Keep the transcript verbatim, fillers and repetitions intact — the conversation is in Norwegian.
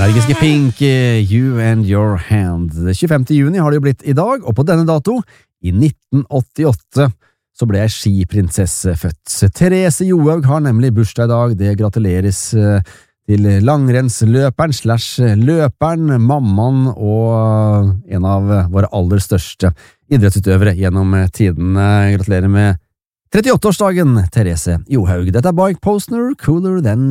Energiske Pink, You and Your Hand. tjuefemte juni har det jo blitt i dag, og på denne dato, i nitten åttiåtte, så ble ei skiprinsesse født. Therese Johaug har nemlig bursdag i dag. Det gratuleres til langrennsløperen slash løperen, mammaen og en av våre aller største idrettsutøvere gjennom tiden. Gratulerer med trettiåtte-årsdagen, Therese Johaug. Dette er Bike Postner, Cooler Than